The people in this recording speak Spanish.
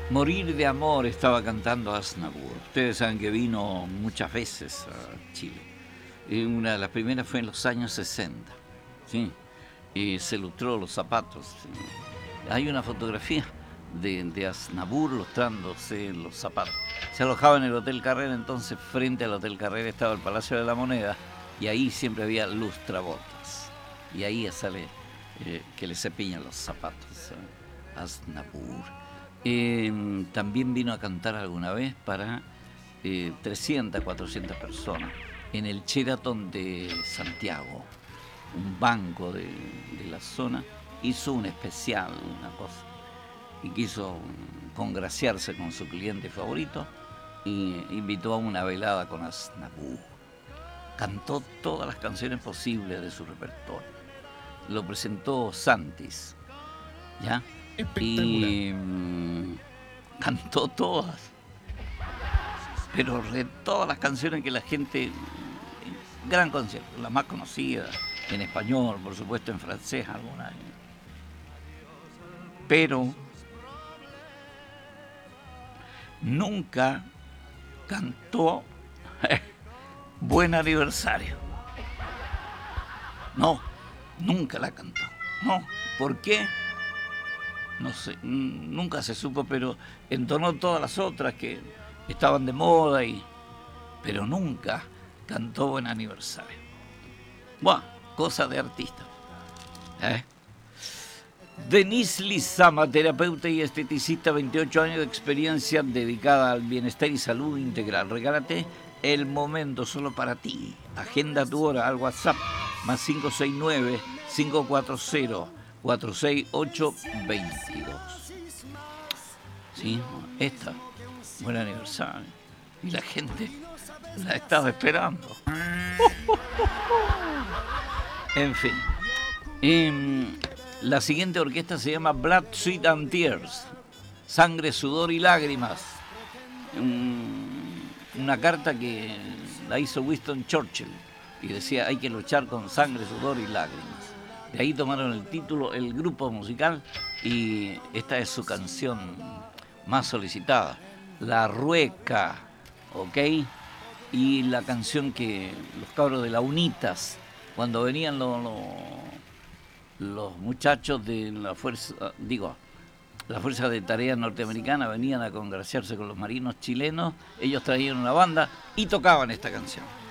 Morir de amor estaba cantando Aznavour. Ustedes saben que vino muchas veces a Chile. Una de las primeras fue en los años 60. ¿Sí? Y se lustró los zapatos. ¿Sí? Hay una fotografía de Aznavour lustrándose los zapatos. Se alojaba en el Hotel Carrera, entonces frente al Hotel Carrera estaba el Palacio de la Moneda y ahí siempre había lustrabotas. Y ahí sale que le cepillan los zapatos Aznavour. También vino a cantar alguna vez para 300, 400 personas en el Sheraton de Santiago, un banco de la zona. Hizo un especial, una cosa, y quiso congraciarse con su cliente favorito y invitó a una velada con Aznavour. Cantó todas las canciones posibles de su repertorio. Lo presentó Santis, ¿ya? Espectacular. Y cantó todas, pero de todas las canciones que la gente... Gran concierto, las más conocidas, en español, por supuesto, en francés algunas. Pero nunca cantó Buen Aniversario. No, nunca la cantó. No, ¿por qué? No sé, nunca se supo, pero entonó todas las otras que estaban de moda, pero nunca cantó Buen Aniversario. Buah, cosa de artista. Denise Lizama, terapeuta y esteticista, 28 años de experiencia dedicada al bienestar y salud integral. Regálate el momento solo para ti. Agenda tu hora al WhatsApp más 569-540-468-22. Sí, esta, buen aniversario. Y la gente la estaba esperando. En fin. La siguiente orquesta se llama Blood, Sweat and Tears. Sangre, sudor y lágrimas. Una carta que la hizo Winston Churchill y decía: hay que luchar con sangre, sudor y lágrimas. De ahí tomaron el título, el grupo musical, y esta es su canción más solicitada, La Rueca, ¿ok? Y la canción que los cabros de la UNITAS, cuando venían los muchachos de la fuerza, la Fuerza de Tarea Norteamericana, venían a congraciarse con los marinos chilenos, ellos traían una banda y tocaban esta canción.